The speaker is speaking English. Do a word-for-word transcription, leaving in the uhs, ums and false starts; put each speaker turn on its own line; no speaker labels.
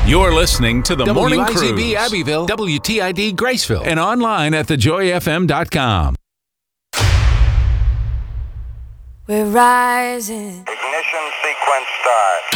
You're listening to the Morning Cruise.
W I Z B Abbeville, W T I D Graceville,
and online at the joy f m dot com.
We're rising.
Ignition sequence start.